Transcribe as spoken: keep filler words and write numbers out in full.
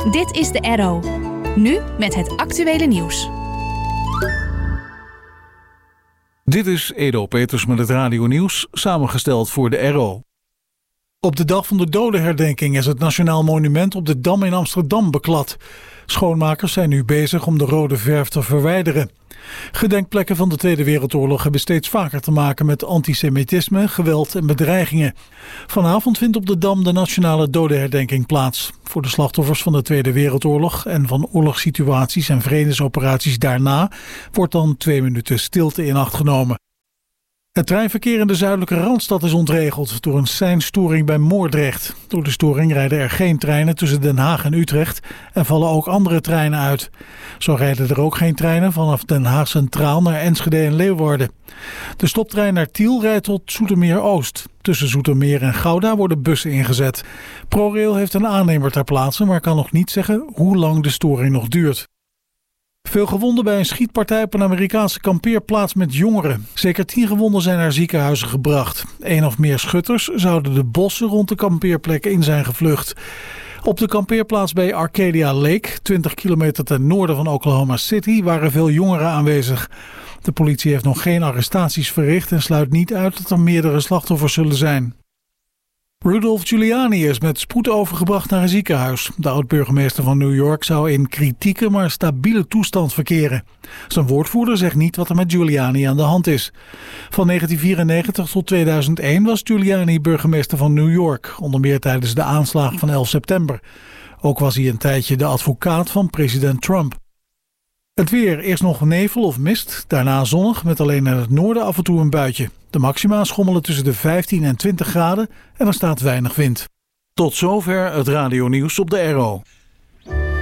Dit is de R O. Nu met het actuele nieuws. Dit is Edo Peters met het Radio Nieuws, samengesteld voor de R O. Op de dag van de dodenherdenking is het Nationaal Monument op de Dam in Amsterdam beklad. Schoonmakers zijn nu bezig om de rode verf te verwijderen. Gedenkplekken van de Tweede Wereldoorlog hebben steeds vaker te maken met antisemitisme, geweld en bedreigingen. Vanavond vindt op de Dam de Nationale Dodenherdenking plaats. Voor de slachtoffers van de Tweede Wereldoorlog en van oorlogssituaties en vredesoperaties daarna wordt dan twee minuten stilte in acht genomen. Het treinverkeer in de zuidelijke Randstad is ontregeld door een seinstoring bij Moordrecht. Door de storing rijden er geen treinen tussen Den Haag en Utrecht en vallen ook andere treinen uit. Zo rijden er ook geen treinen vanaf Den Haag Centraal naar Enschede en Leeuwarden. De stoptrein naar Tiel rijdt tot Zoetermeer Oost. Tussen Zoetermeer en Gouda worden bussen ingezet. ProRail heeft een aannemer ter plaatse, maar kan nog niet zeggen hoe lang de storing nog duurt. Veel gewonden bij een schietpartij op een Amerikaanse kampeerplaats met jongeren. Zeker tien gewonden zijn naar ziekenhuizen gebracht. Eén of meer schutters zouden de bossen rond de kampeerplek in zijn gevlucht. Op de kampeerplaats bij Arcadia Lake, twintig kilometer ten noorden van Oklahoma City, waren veel jongeren aanwezig. De politie heeft nog geen arrestaties verricht en sluit niet uit dat er meerdere slachtoffers zullen zijn. Rudolph Giuliani is met spoed overgebracht naar een ziekenhuis. De oud-burgemeester van New York zou in kritieke maar stabiele toestand verkeren. Zijn woordvoerder zegt niet wat er met Giuliani aan de hand is. Van negentien vierennegentig tot tweeduizend één was Giuliani burgemeester van New York, onder meer tijdens de aanslagen van elf september. Ook was hij een tijdje de advocaat van president Trump. Het weer, eerst nog nevel of mist, daarna zonnig met alleen in het noorden af en toe een buitje. De maxima schommelen tussen de vijftien en twintig graden en er staat weinig wind. Tot zover het radionieuws op de R O.